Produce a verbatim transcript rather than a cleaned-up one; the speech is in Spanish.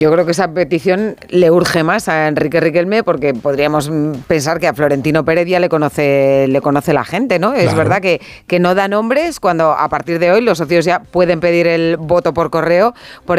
Yo creo que esa petición le urge más a Enrique Riquelme porque podríamos pensar que a Florentino Pérez ya le conoce, le conoce la gente, ¿no? Es Claro. verdad que, que no da nombres cuando a partir de hoy los socios ya pueden pedir el voto por correo. Por